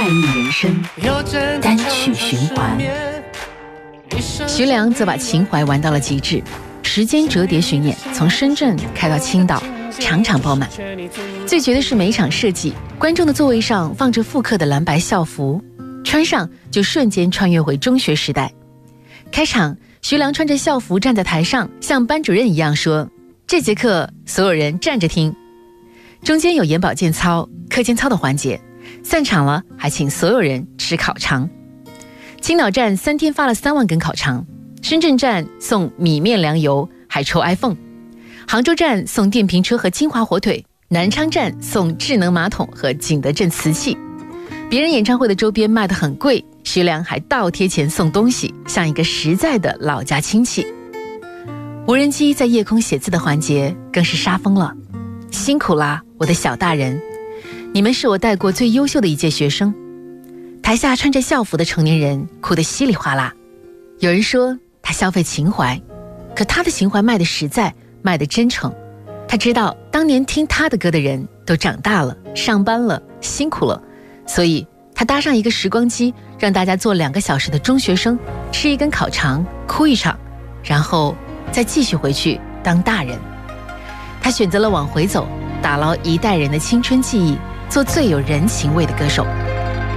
意人生，单曲循环。徐良则把情怀玩到了极致，时间折叠巡演从深圳开到青岛，场场爆满。最绝的是每场设计，观众的座位上放着复刻的蓝白校服，穿上就瞬间穿越回中学时代。开场，徐良穿着校服站在台上，像班主任一样说：“这节课所有人站着听。”中间有眼保健操、课间操的环节，散场了还请所有人吃烤肠。青岛站3天发了3万根烤肠，深圳站送米面粮油，还抽 iPhone， 杭州站送电瓶车和金华火腿，南昌站送智能马桶和景德镇瓷器。别人演唱会的周边卖得很贵，徐良还倒贴钱送东西，像一个实在的老家亲戚。无人机在夜空写字的环节更是杀疯了。辛苦啦，我的小大人，你们是我带过最优秀的一届学生。台下穿着校服的成年人哭得稀里哗啦。有人说他消费情怀，可他的情怀卖得实在，卖得真诚。他知道当年听他的歌的人都长大了，上班了，辛苦了，所以他搭上一个时光机，让大家做2个小时的中学生，吃一根烤肠，哭一场，然后再继续回去当大人。他选择了往回走，打捞一代人的青春记忆，做最有人情味的歌手。